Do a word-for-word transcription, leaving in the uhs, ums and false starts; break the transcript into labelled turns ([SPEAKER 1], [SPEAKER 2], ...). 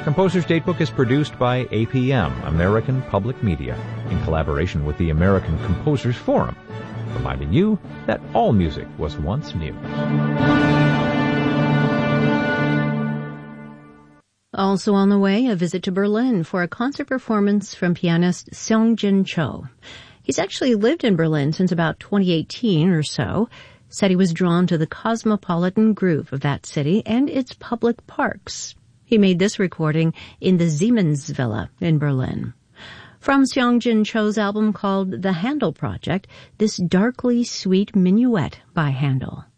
[SPEAKER 1] Composer's Datebook is produced by A P M, American Public Media, in collaboration with the American Composers Forum, reminding you that all music was once new.
[SPEAKER 2] Also on the way, a visit to Berlin for a concert performance from pianist Seong-Jin Cho. He's actually lived in Berlin since about twenty eighteen or so, said he was drawn to the cosmopolitan groove of that city and its public parks. He made this recording in the Siemens Villa in Berlin. From Seong-Jin Cho's album called The Handel Project, this darkly sweet minuet by Handel.